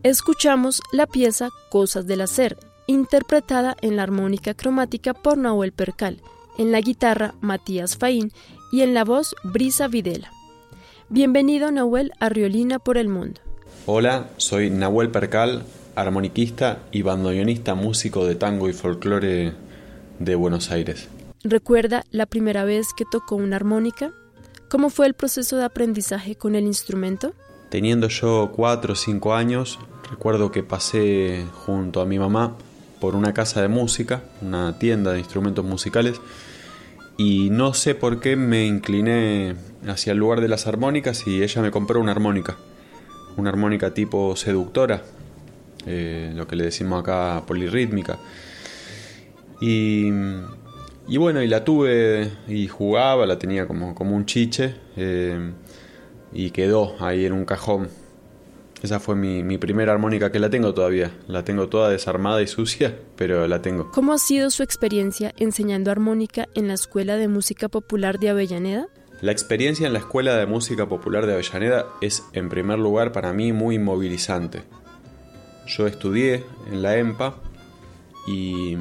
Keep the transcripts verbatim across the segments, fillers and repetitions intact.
Escuchamos la pieza Cosas del Hacer, interpretada en la armónica cromática por Nahuel Percal, en la guitarra Matías Faín y en la voz Brisa Videla. Bienvenido, Nahuel, a Riolina por el Mundo. Hola, soy Nahuel Percal, armoniquista y bandoneonista, músico de tango y folclore de Buenos Aires. ¿Recuerda la primera vez que tocó una armónica? ¿Cómo fue el proceso de aprendizaje con el instrumento? Teniendo yo cuatro o cinco años, recuerdo que pasé junto a mi mamá por una casa de música, una tienda de instrumentos musicales, y no sé por qué me incliné hacia el lugar de las armónicas y ella me compró una armónica, una armónica tipo seductora, eh, lo que le decimos acá polirrítmica. Y, y bueno, y la tuve y jugaba, la tenía como, como un chiche, eh, y quedó ahí en un cajón. Esa fue mi, mi primera armónica, que la tengo todavía. La tengo toda desarmada y sucia, pero la tengo. ¿Cómo ha sido su experiencia enseñando armónica en la Escuela de Música Popular de Avellaneda? La experiencia en la Escuela de Música Popular de Avellaneda es, en primer lugar, para mí muy movilizante. Yo estudié en la EMPA y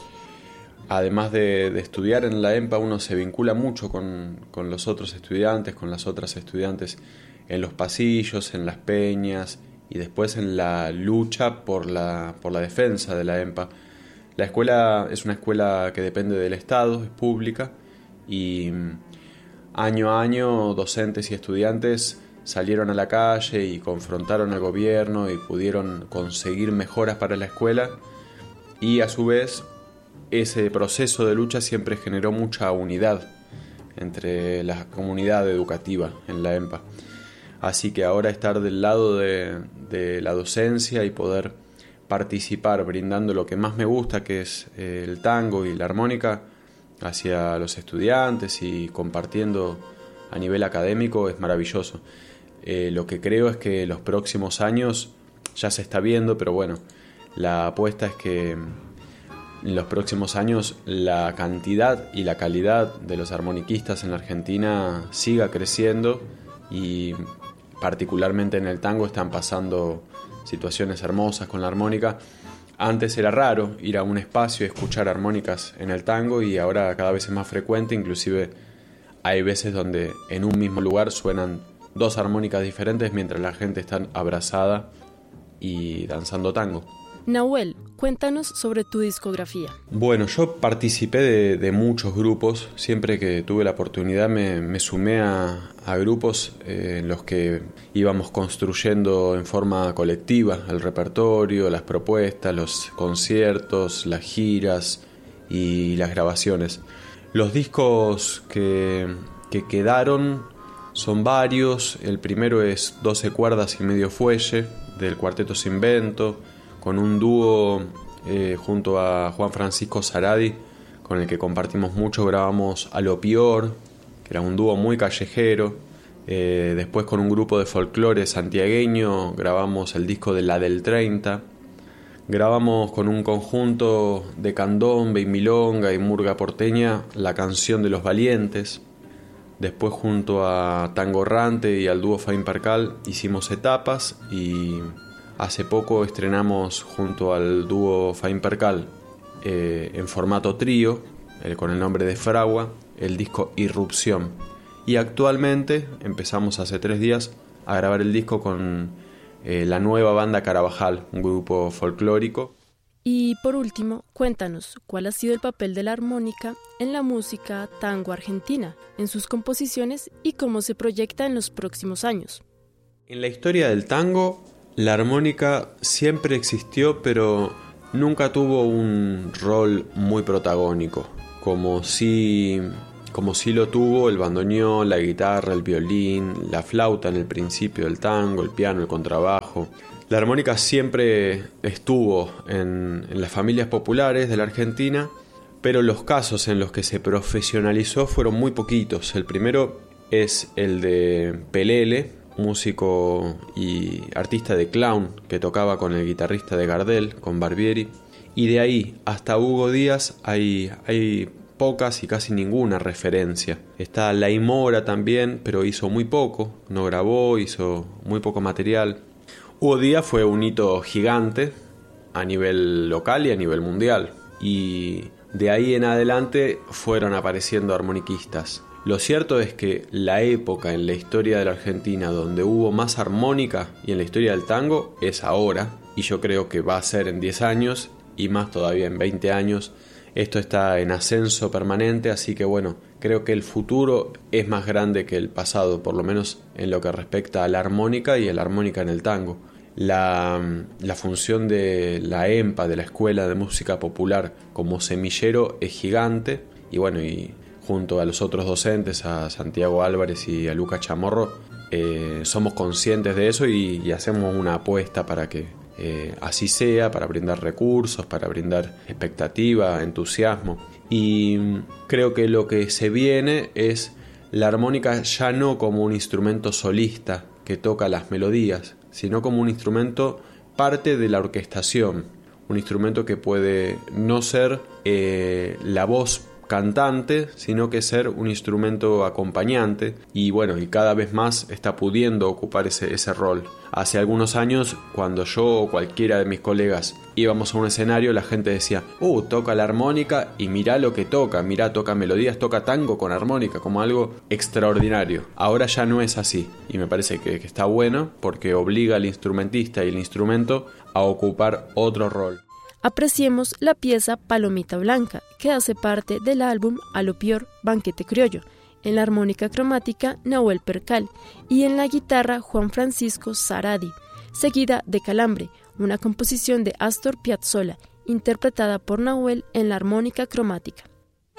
además de, de estudiar en la EMPA, uno se vincula mucho con, con los otros estudiantes, con las otras estudiantes en los pasillos, en las peñas y después en la lucha por la, por la defensa de la EMPA. La escuela es una escuela que depende del Estado, es pública, y año a año docentes y estudiantes salieron a la calle y confrontaron al gobierno y pudieron conseguir mejoras para la escuela, y a su vez ese proceso de lucha siempre generó mucha unidad entre la comunidad educativa en la EMPA. Así que ahora estar del lado de, de la docencia y poder participar brindando lo que más me gusta, que es eh, el tango y la armónica, hacia los estudiantes y compartiendo a nivel académico, es maravilloso. Eh, lo que creo es que los próximos años ya se está viendo, pero bueno, la apuesta es que en los próximos años la cantidad y la calidad de los armoniquistas en la Argentina siga creciendo, y particularmente en el tango están pasando situaciones hermosas con la armónica. Antes era raro ir a un espacio y escuchar armónicas en el tango, y ahora cada vez es más frecuente. Inclusive hay veces donde en un mismo lugar suenan dos armónicas diferentes mientras la gente está abrazada y danzando tango. Nahuel, cuéntanos sobre tu discografía. Bueno, yo participé de, de muchos grupos. Siempre que tuve la oportunidad me, me sumé a, a grupos eh, en los que íbamos construyendo en forma colectiva el repertorio, las propuestas, los conciertos, las giras y las grabaciones. Los discos que, que quedaron son varios. El primero es doce cuerdas y medio fuelle, del Cuarteto Sinvento, con un dúo eh, junto a Juan Francisco Saradi, con el que compartimos mucho. Grabamos A lo Pior, que era un dúo muy callejero. Eh, después con un grupo de folclore santiagueño grabamos el disco de La del treinta. Grabamos con un conjunto de candombe y milonga y murga porteña La canción de los valientes. Después junto a Tango Errante y al dúo Faín Percal hicimos Etapas, y hace poco estrenamos junto al dúo Faín Percal eh, en formato trío, eh, con el nombre de Fragua, el disco Irrupción. Y actualmente empezamos hace tres días a grabar el disco con eh, la nueva banda Carabajal, un grupo folclórico. Y por último, cuéntanos, ¿cuál ha sido el papel de la armónica en la música tango argentina, en sus composiciones y cómo se proyecta en los próximos años? En la historia del tango, la armónica siempre existió, pero nunca tuvo un rol muy protagónico, como si, como si lo tuvo el bandoneón, la guitarra, el violín, la flauta en el principio del tango, el piano, el contrabajo. La armónica siempre estuvo en, en las familias populares de la Argentina, pero los casos en los que se profesionalizó fueron muy poquitos. El primero es el de Pelele, músico y artista de clown que tocaba con el guitarrista de Gardel, con Barbieri, y de ahí hasta Hugo Díaz hay, hay pocas y casi ninguna referencia. Está Laimora también, pero hizo muy poco, no grabó, hizo muy poco material. Hugo Díaz fue un hito gigante a nivel local y a nivel mundial, y de ahí en adelante fueron apareciendo armoniquistas. Lo cierto es que la época en la historia de la Argentina donde hubo más armónica y en la historia del tango es ahora, y yo creo que va a ser en diez años y más todavía en veinte años. Esto está en ascenso permanente, así que bueno, creo que el futuro es más grande que el pasado, por lo menos en lo que respecta a la armónica y a la armónica en el tango. La, la función de la EMPA, de la Escuela de Música Popular, como semillero es gigante, y bueno, y junto a los otros docentes, a Santiago Álvarez y a Lucas Chamorro, eh, somos conscientes de eso y, y hacemos una apuesta para que eh, así sea, para brindar recursos, para brindar expectativa, entusiasmo. Y creo que lo que se viene es la armónica ya no como un instrumento solista que toca las melodías, sino como un instrumento parte de la orquestación, un instrumento que puede no ser eh, la voz cantante, sino que ser un instrumento acompañante, y bueno, y cada vez más está pudiendo ocupar ese, ese rol. Hace algunos años, cuando yo o cualquiera de mis colegas íbamos a un escenario, la gente decía, uh, toca la armónica y mirá lo que toca, mirá, toca melodías, toca tango con armónica, como algo extraordinario. Ahora ya no es así, y me parece que, que está bueno, porque obliga al instrumentista y el instrumento a ocupar otro rol. Apreciemos la pieza Palomita Blanca, que hace parte del álbum A lo Pior, Banquete Criollo, en la armónica cromática Nahuel Percal y en la guitarra Juan Francisco Saradi, seguida de Calambre, una composición de Astor Piazzolla, interpretada por Nahuel en la armónica cromática.